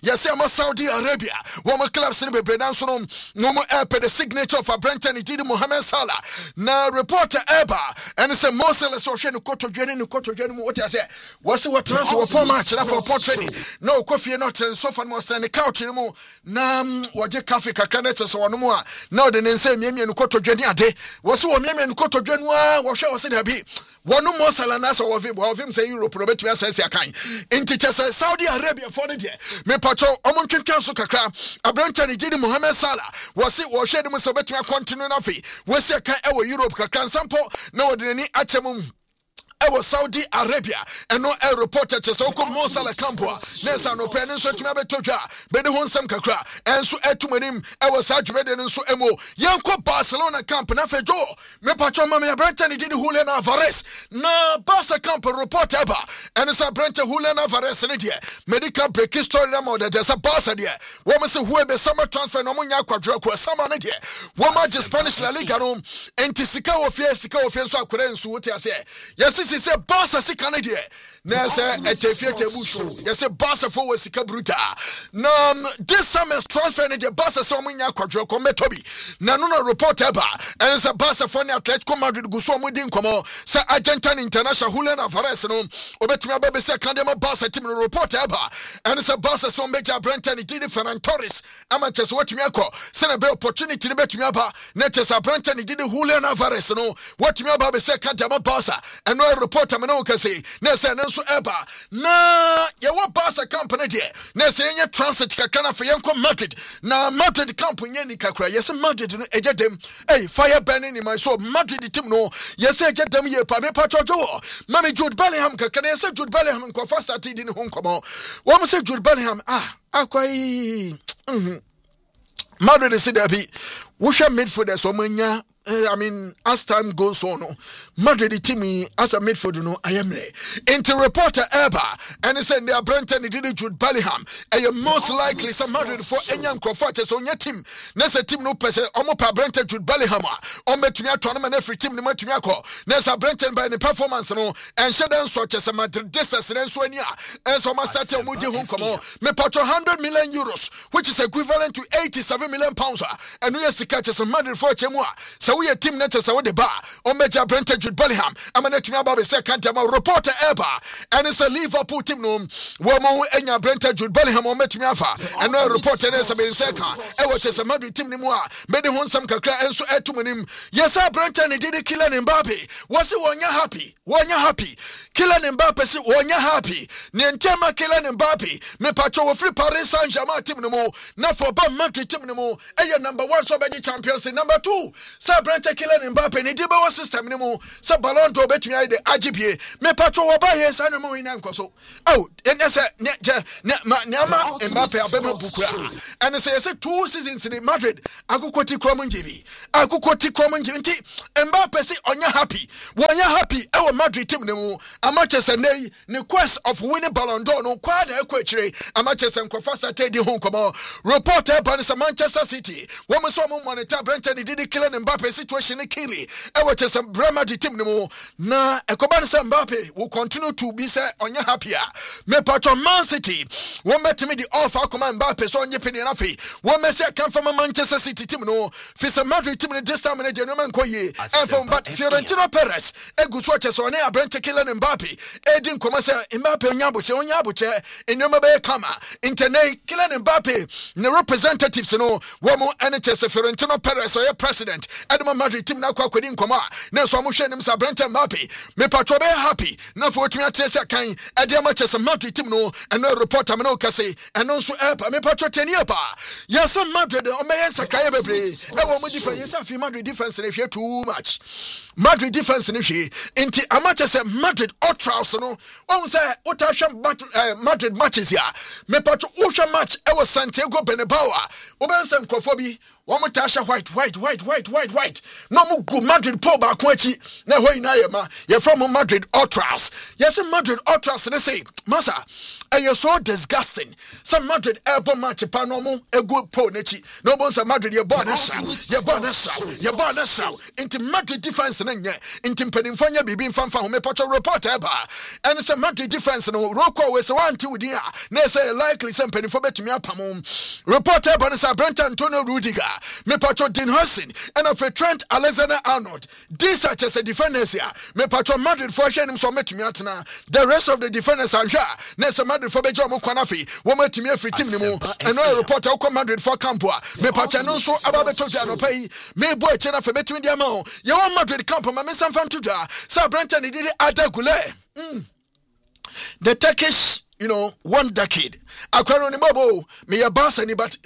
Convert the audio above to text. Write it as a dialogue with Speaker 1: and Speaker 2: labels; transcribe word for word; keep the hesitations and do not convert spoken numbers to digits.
Speaker 1: Yes, I'm a Saudi Arabia. Woman clubs in the Brenanson, no more air the signature of a Brenton Didi Mohamed Salah. Now, reporter Eba, and it's a Mosel Association of Koto Jenny, Koto Jenny, what I say. What's what transfer for match for portraiting? No coffee, not and sofa, most and the couch anymore. Nam, what your coffee, Cacanet, so no more. Now, the name Mimi and Koto Jenny a day. What's what Mimi and Koto Jenny, what shall I say? One more Salanas of him, of him say Europe, Robert, to say, I can't. In teachers, Saudi Arabia for the year. Me patro, Omonkin Council Kakra, a Brenton Didi Mohamed Salah, was it was Shedman Sobetia continue of it. Was it Ewa Europe Kakan Sampo, no, the any Achamum. I was Saudi Arabia and no air reporter to Soko Mosala Campo. Nessa no penance to Mabe Toja, Bede Honsam Kakra, and so Etumanim, I was such better than so emo. Yanko Barcelona camp, Nafejo, Mepacho Mamma Brenton did Julian Alvarez. Na Barca camp report ever, and it's a Brenton Julian Alvarez in it here. Medical break history more that there's a Barca there. Woman say who be summer transfer no Munya Quadroco, summer in here. Woman just Spanish La Liga room, and Tisika of Fiestica of Fienso Queren Sutia say. Yes, he said Barca si Canadian. Nese etefie tebusu. Yes, Barca for we sika bruta. Na this summer's transfer in the Barca so munya kwadro ko metobi. Na no no report eba. And say Barca for the Atletico Madrid go so mudi nkomo. Say Argentine international Julian Alvarez no obetumi abebe say kandema Barca team no report eba. And say Barca so meja Brenton did Ferran Torres. Ama chese watumi akọ. Say na be opportunity ne betumi aba. Na chese Brenton did Julian Alvarez no watumi aba be say kandema Barca. And no report am no ka say. Na say so eba na ye wa Barca company de na se yenye transit kakana for yenko Madrid na Madrid company ni kakra yes Madrid no ejedem eh fire burning in my soul Madrid team no yes ejedem ye pa me pa chojo mami Jude Bellingham kakana yes Jude Bellingham ko first started in home komo wo mo say Jude Bellingham ah akwai mhm Madrid say there be wo hwe midfielder so manya I mean, as time goes on, Madrid team as a midfielder, no, I am there. Into reporter Eba, and he said they are Brenton, did Jude Bellingham, and you're most likely some Madrid for any young Crawford's on your team. Nessa team no person, Omopa Brenton, Jude Bellingham, or Metumia tournament, every team, the Metumiako, Nessa Brenton by the performance, no, and Shedan such as a Madrid distance, and so on, and so much that Mudi Hunkomo, me patch one hundred million euros, which is equivalent to eighty-seven million pounds, and we are to catch some Madrid for Chemua. So we a team net as the bar on Major Brenton Jude Bellingham. I'm an Etumia second time reporter ever. And it's a Liverpool team no Womo Enya Brenton Jude Bellingham on Metumiafa. And no reporter is a second. I was just a Madrid team Nimua. Made him some Kakra and so Etumanim. Yes, sir, Brenton did it Kylian Mbappe. Was it one year happy? One year happy. Kylian Mbappe said one year happy. Nientema Kylian Mbappe. Me pacho free Paris Saint-Germain team no more. Not for Bam Madrid team no more. And your number one so many champions in number two. Sir Brenton Kylian Mbappe ni diba wa system ni mo sa Ballon d'Or betumi ai de A G P me patro wo ba ye sa no mo ina nkoso oh en say ne ne ma Mbappe abema bukura and say say two seasons in Madrid akukoti krom njibi akukoti krom njibi nti Mbappe say onya happy wonya happy e wo Madrid team ni mo Manchester nei ni quest of winning Ballon d'Or no kwa na ekwachire Manchester nkofa started ho nkomo reporter ban sa Manchester City wo mo so mo monitor Brenton did Kylian Mbappe situation kili e we chese Brema di team ni mo na ekoban se Mbappe will continue to be say onya happier me patro Man City wo metimi di offer akoma Mbappe so onye peni na fe wo me say come from Manchester City team no fi se Madrid team ni this time na de no man koye and from but Florentino Perez eguso chese one Brenton Kylian Mbappe edin koma say Mbappe onya boche onya boche enoma be kama interne Kylian Mbappe ne representatives no wo mo ene chese Florentino Perez or president Edema Madrid team na kwa kwedi nkoma na so amhwe nim sa Brenton Mbappe me patro be happy na for otumi atrese kan ede ma chese Madrid team no and no reporter me no kase and no so epa me patro teni epa yes Madrid o me yes akaye bebre e wo mo defense yes afi Madrid defense na hwe too much Madrid defense na hwe enti amache se Madrid ultras no won say utahwe Madrid matches ya me patro uhwe match e wo Santiago Bernabeu wo ben sem krofobi wo mo tasha white white white white white white no mo go Madrid po ba ko achi na hoi na ye ma ye from Madrid ultras yes Madrid ultras they say masa and you're so disgusting. Some Madrid airport match panomo a good po nechi. No bones of Madrid, your bonus, your bonus, your bonus. Into Madrid defense and into Penifania Bibin Fanfa, me patrol report ever. And it's a Madrid defense and Rocco was one two dear. Nessa likely some Penifobet to me up. Reporter Bonasa Brent Antonio Rudiger, me patrol Dean Hussein, and of a Trent Alexander Arnold. This such as a defenders here. Me patrol Madrid for sharing so met me at now. The rest of the defenders are here. Nessa Madrid for Bejo Mokwanafi, woman to me every team anymore. And no reporter who come Madrid for Campua. Me patrol no so about the Topiano pay. Me boy Chena for between the amount. You want Madrid camp, my miss and fan to da. Sir Brenton did it at the Goulet. The Turkish, you know, one decade. Akron Mobo, me a boss and but